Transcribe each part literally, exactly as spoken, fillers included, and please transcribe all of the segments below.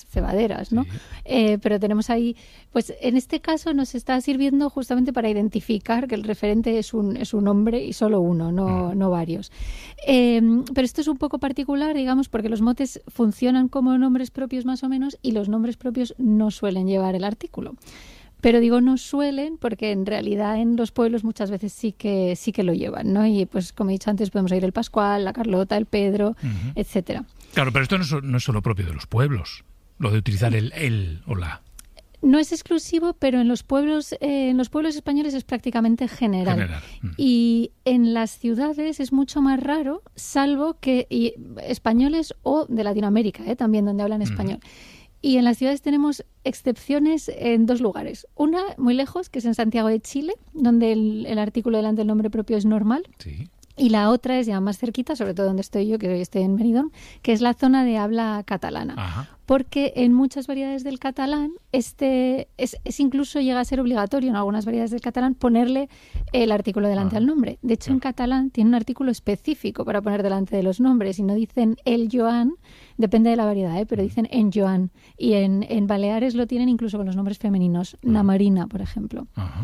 cebaderas, ¿no? Sí. Eh, pero tenemos ahí, pues en este caso nos está sirviendo justamente para identificar que el referente es un, es un hombre y solo uno, no, no varios. Eh, pero esto es un poco particular, digamos, porque los motes funcionan como nombres propios más o menos y los nombres propios no suelen llevar el artículo. Pero digo no suelen porque en realidad en los pueblos muchas veces sí que sí que lo llevan, ¿no? Y pues como he dicho antes podemos oír el Pascual, la Carlota, el Pedro, uh-huh. etcétera. Claro, pero esto no es, no es solo propio de los pueblos, lo de utilizar el él o la. No es exclusivo, pero en los pueblos eh, en los pueblos españoles es prácticamente general. General. Mm. Y en las ciudades es mucho más raro, salvo que y, españoles o de Latinoamérica, eh, también donde hablan español. Mm. Y en las ciudades tenemos excepciones en dos lugares. Una, muy lejos, que es en Santiago de Chile, donde el, el artículo delante del nombre propio es normal. Sí. Y la otra es ya más cerquita, sobre todo donde estoy yo, que hoy estoy en Benidorm, que es la zona de habla catalana. Ajá. Porque en muchas variedades del catalán este es, es incluso llega a ser obligatorio en algunas variedades del catalán ponerle el artículo delante Ajá. al nombre. De hecho, Claro. en catalán tiene un artículo específico para poner delante de los nombres y no dicen el Joan, depende de la variedad, ¿eh? Pero dicen en Joan. Y en, en Baleares lo tienen incluso con los nombres femeninos, Ajá. na Marina, por ejemplo. Ajá.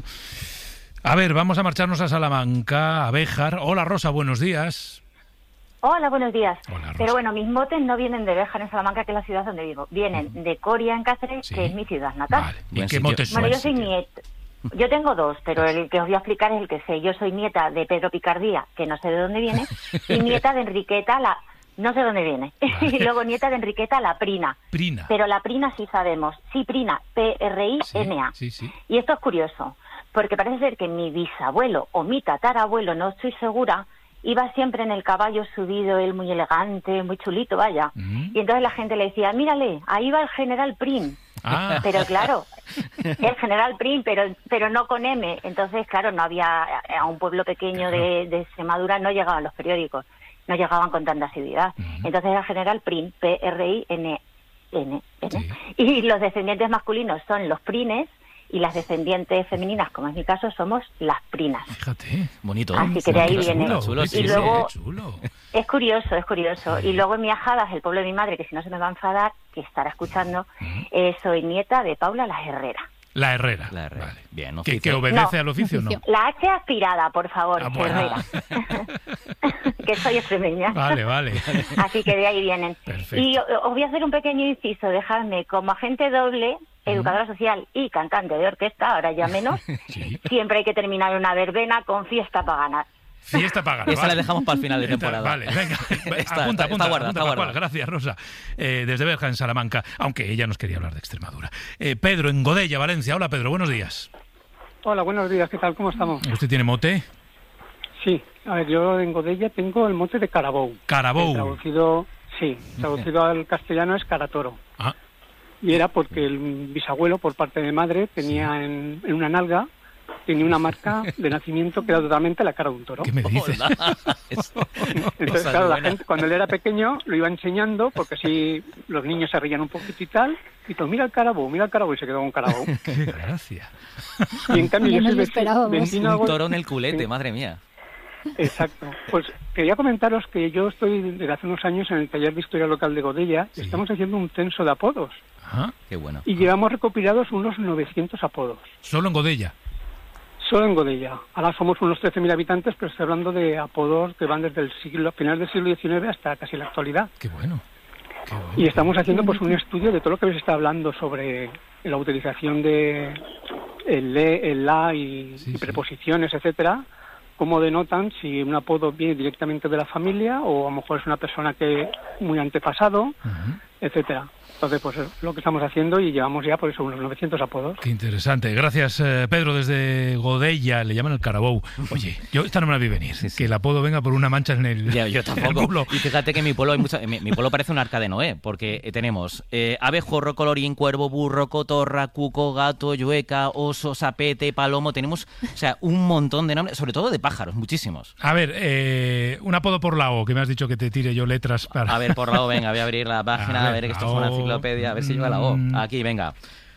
A ver, vamos a marcharnos a Salamanca, a Béjar. Hola, Rosa, buenos días. Hola, buenos días. Hola, Rosa. Pero bueno, mis motes no vienen de Béjar en Salamanca, que es la ciudad donde vivo. Vienen uh-huh. de Coria en Cáceres, sí. que es mi ciudad natal. Vale. ¿Y Buen qué sitio. motes son? Bueno, yo soy nieta. Yo tengo dos, pero el que os voy a explicar es el que sé. Yo soy nieta de Pedro Picardía, que no sé de dónde viene, y nieta de Enriqueta, la... no sé dónde viene. Vale. Y luego nieta de Enriqueta, la Prina. Prina. Pero la Prina sí sabemos. Sí, Prina, P R I N A. Sí, sí, sí. Y esto es curioso, porque parece ser que mi bisabuelo o mi tatarabuelo, no estoy segura, iba siempre en el caballo subido, él muy elegante, muy chulito, vaya. Uh-huh. Y entonces la gente le decía, mírale, ahí va el general Prim. Ah. Pero claro, el general Prim, pero pero no con M. Entonces, claro, no había, a un pueblo pequeño claro. de, de Extremadura no llegaban los periódicos, no llegaban con tanta asiduidad. Uh-huh. Entonces era general Prim, P R I N N. Sí. Y los descendientes masculinos son los Prines, y las descendientes femeninas, como es mi caso, somos las Prinas. Fíjate, bonito. ¿eh? Así que de ahí chulo, viene. Chulo, chulo, y sí, luego, sí, chulo. es curioso, es curioso. Sí. Y luego en mi Ajadas, el pueblo de mi madre, que si no se me va a enfadar, que estará escuchando, uh-huh. eh, soy nieta de Paula la Herrera. La Herrera. La Herrera. Vale. Bien, ¿Que, ¿Que obedece no, al oficio o no? La H aspirada, por favor, ah, bueno. Herrera. Que soy extremeña. Vale, vale. Así que de ahí vienen. Perfecto. Y os voy a hacer un pequeño inciso, dejadme, como agente doble, educadora social y cantante de orquesta, ahora ya menos, sí. Siempre hay que terminar una verbena con fiesta pagana. Fiesta pagana. Esa vale. La dejamos para el final de temporada. Vale, venga. está, apunta, está, apunta, está guarda, apunta, está guarda. Gracias, Rosa. Eh, desde Berja, en Salamanca, aunque ella nos quería hablar de Extremadura. Eh, Pedro, en Godella, Valencia. Hola, Pedro, buenos días. Hola, buenos días. ¿Qué tal? ¿Cómo estamos? ¿Usted tiene mote? Sí. A ver, yo en Godella tengo el mote de Carabou. Carabou. Traducido, sí, traducido al castellano es Caratoro. Ah. Y era porque el bisabuelo, por parte de madre, tenía sí. en, en una nalga, tenía una marca de nacimiento que era totalmente la cara de un toro. ¿Qué me dices? Entonces, claro, la gente, cuando él era pequeño, lo iba enseñando, porque así los niños se reían un poquito y tal, y todo, mira el carabú, mira el carabú, y se quedó con carabú. ¡Qué gracia! Y en cambio, yo soy vecino, vecino... Un toro en el culete, sí. Madre mía. Exacto. Pues quería comentaros que yo estoy desde hace unos años en el taller de historia local de Godella, sí. Estamos haciendo un censo de apodos. Ajá. Qué bueno. Y llevamos recopilados unos novecientos apodos. ¿Solo en Godella? Solo en Godella. Ahora somos unos trece mil habitantes, pero estoy hablando de apodos que van desde el siglo, final del siglo diecinueve hasta casi la actualidad. Qué bueno. Qué bueno. Y estamos haciendo pues un estudio de todo lo que habéis estado hablando sobre la utilización de el le, el la y, sí, y preposiciones, sí. etcétera, cómo denotan si un apodo viene directamente de la familia o a lo mejor es una persona que muy antepasado, uh-huh. etcétera. Entonces, pues es lo que estamos haciendo y llevamos ya por eso unos novecientos apodos. Qué interesante. Gracias, eh, Pedro, desde Godella, le llaman el Carabou. Oye, yo esta no me la vi venir, sí, sí. que el apodo venga por una mancha en el ya, yo tampoco. Y fíjate que mi pueblo hay mucha, mi, mi pueblo parece un arca de Noé, porque tenemos eh, abejorro, colorín, cuervo, burro, cotorra, cuco, gato, llueca, oso, sapete, palomo. Tenemos, o sea, un montón de nombres, sobre todo de pájaros, muchísimos. A ver, eh, un apodo por la O, que me has dicho que te tire yo letras para... A ver, por la O, venga, voy a abrir la página, a ver, a ver que esto es una enciclopedia, a ver si llega la O. Aquí, venga.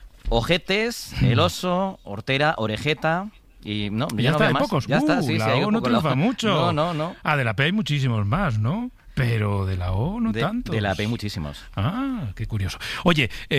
Ojetes, el oso, hortera, orejeta... Y no, ya ya está, no hay más. pocos. Ya uh, está, sí, la sí, hay O no triunfa mucho. No, no, no. Ah, de la P hay muchísimos más, ¿no? Pero de la O no de, tantos. De la P muchísimos. Ah, qué curioso. Oye,